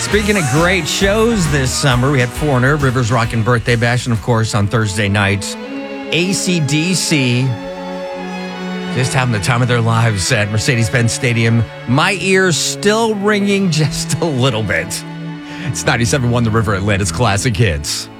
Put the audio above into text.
Speaking of great shows this summer, we had Foreigner, Rivers Rockin' Birthday Bash, and of course on Thursday nights, AC/DC just having the time of their lives at Mercedes-Benz Stadium. My ears still ringing just a little bit. It's 97.1 The River, Atlanta's Classic Hits.